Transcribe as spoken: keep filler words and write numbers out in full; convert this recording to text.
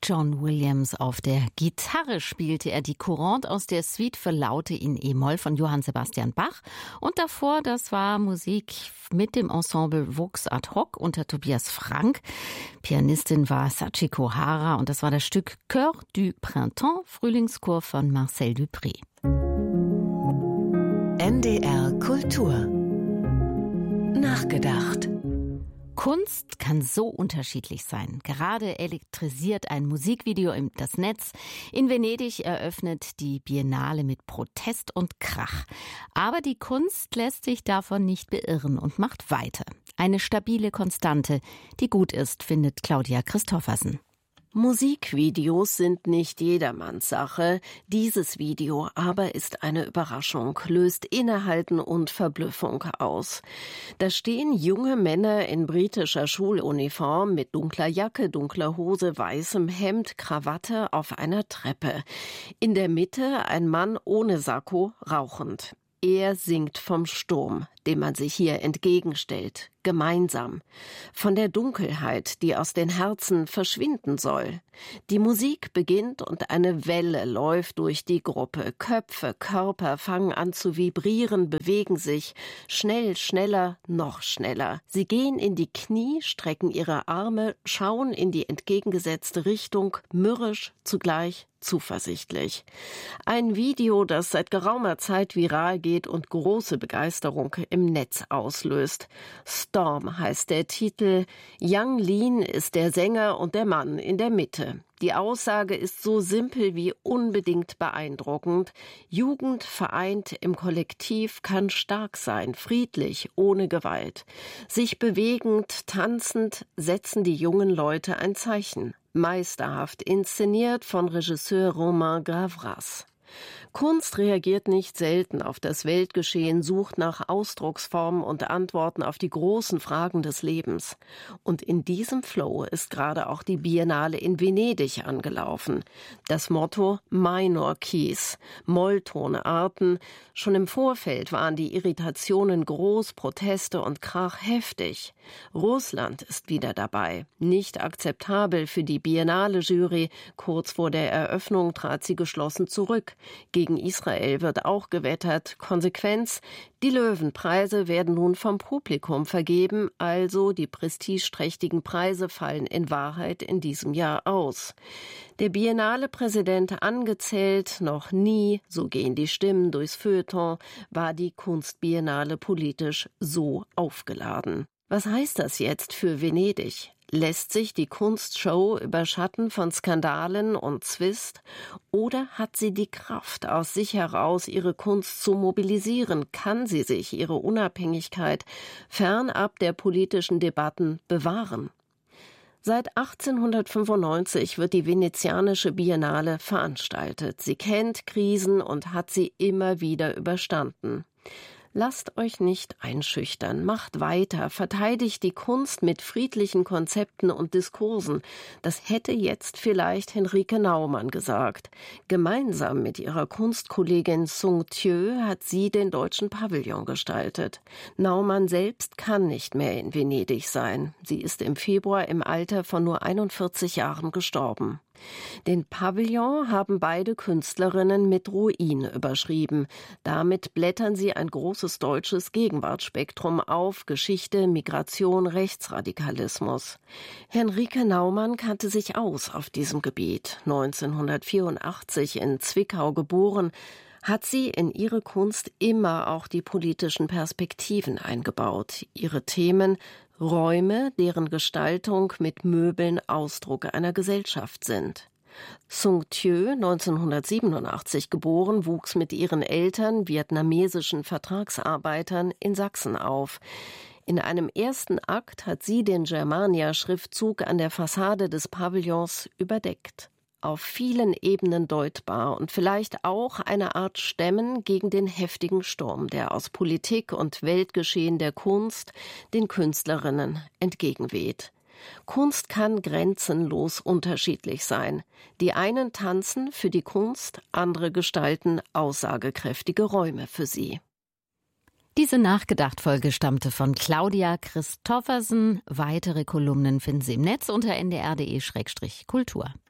John Williams. Auf der Gitarre spielte er die Courante aus der Suite für Laute in E-Moll von Johann Sebastian Bach. Und davor, das war Musik mit dem Ensemble Vox ad hoc unter Tobias Frank. Pianistin war Sachiko Hara und das war das Stück Chœur du Printemps, Frühlingschor von Marcel Dupré. N D R Kultur. Nachgedacht. Kunst kann so unterschiedlich sein. Gerade elektrisiert ein Musikvideo das Netz. In Venedig eröffnet die Biennale mit Protest und Krach. Aber die Kunst lässt sich davon nicht beirren und macht weiter. Eine stabile Konstante, die gut ist, findet Claudia Christoffersen. Musikvideos sind nicht jedermanns Sache. Dieses Video aber ist eine Überraschung, löst Innehalten und Verblüffung aus. Da stehen junge Männer in britischer Schuluniform mit dunkler Jacke, dunkler Hose, weißem Hemd, Krawatte auf einer Treppe. In der Mitte ein Mann ohne Sakko, rauchend. Er singt vom Sturm, dem man sich hier entgegenstellt, gemeinsam. Von der Dunkelheit, die aus den Herzen verschwinden soll. Die Musik beginnt und eine Welle läuft durch die Gruppe. Köpfe, Körper fangen an zu vibrieren, bewegen sich. Schnell, schneller, noch schneller. Sie gehen in die Knie, strecken ihre Arme, schauen in die entgegengesetzte Richtung, mürrisch, zugleich zuversichtlich. Ein Video, das seit geraumer Zeit viral geht und große Begeisterung im Netz auslöst. Storm heißt der Titel. Yang Lin ist der Sänger und der Mann in der Mitte. Die Aussage ist so simpel wie unbedingt beeindruckend. Jugend vereint im Kollektiv kann stark sein, friedlich, ohne Gewalt. Sich bewegend, tanzend setzen die jungen Leute ein Zeichen. Meisterhaft inszeniert von Regisseur Romain Gavras. Kunst reagiert nicht selten auf das Weltgeschehen, sucht nach Ausdrucksformen und Antworten auf die großen Fragen des Lebens. Und in diesem Flow ist gerade auch die Biennale in Venedig angelaufen. Das Motto Minor Keys, Molltonarten. Schon im Vorfeld waren die Irritationen groß, Proteste und Krach heftig. Russland ist wieder dabei. Nicht akzeptabel für die Biennale-Jury. Kurz vor der Eröffnung trat sie geschlossen zurück. Gegen Israel wird auch gewettert. Konsequenz: Die Löwenpreise werden nun vom Publikum vergeben, also die prestigeträchtigen Preise fallen in Wahrheit in diesem Jahr aus. Der Biennale-Präsident angezählt, noch nie, so gehen die Stimmen durchs Feuilleton, war die Kunstbiennale politisch so aufgeladen. Was heißt das jetzt für Venedig? Lässt sich die Kunstshow überschatten von Skandalen und Zwist? Oder hat sie die Kraft, aus sich heraus ihre Kunst zu mobilisieren? Kann sie sich ihre Unabhängigkeit fernab der politischen Debatten bewahren? Seit achtzehnhundertfünfundneunzig wird die venezianische Biennale veranstaltet. Sie kennt Krisen und hat sie immer wieder überstanden. Lasst euch nicht einschüchtern, macht weiter, verteidigt die Kunst mit friedlichen Konzepten und Diskursen. Das hätte jetzt vielleicht Henrike Naumann gesagt. Gemeinsam mit ihrer Kunstkollegin Sung Thieu hat sie den deutschen Pavillon gestaltet. Naumann selbst kann nicht mehr in Venedig sein. Sie ist im Februar im Alter von nur einundvierzig Jahren gestorben. Den Pavillon haben beide Künstlerinnen mit Ruin überschrieben. Damit blättern sie ein großes deutsches Gegenwartsspektrum auf: Geschichte, Migration, Rechtsradikalismus. Henrike Naumann kannte sich aus auf diesem Gebiet. neunzehnhundertvierundachtzig in Zwickau geboren, hat sie in ihre Kunst immer auch die politischen Perspektiven eingebaut. Ihre Themen: Räume, deren Gestaltung mit Möbeln Ausdruck einer Gesellschaft sind. Sung Thieu, neunzehnhundertsiebenundachtzig geboren, wuchs mit ihren Eltern, vietnamesischen Vertragsarbeitern, in Sachsen auf. In einem ersten Akt hat sie den Germania-Schriftzug an der Fassade des Pavillons überdeckt. Auf vielen Ebenen deutbar und vielleicht auch eine Art Stemmen gegen den heftigen Sturm, der aus Politik und Weltgeschehen der Kunst den Künstlerinnen entgegenweht. Kunst kann grenzenlos unterschiedlich sein. Die einen tanzen für die Kunst, andere gestalten aussagekräftige Räume für sie. Diese Nachgedacht-Folge stammte von Claudia Christoffersen. Weitere Kolumnen finden Sie im Netz unter n d r punkt d e Schrägstrich Kultur.